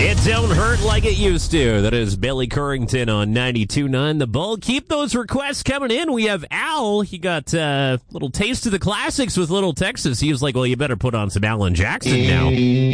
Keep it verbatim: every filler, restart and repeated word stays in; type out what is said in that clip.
It don't hurt like it used to. That is Billy Currington on ninety-two point nine The Bull. Keep those requests coming in. We have Al. He got a uh, little taste of the classics with Little Texas. He was like, well, you better put on some Alan Jackson now.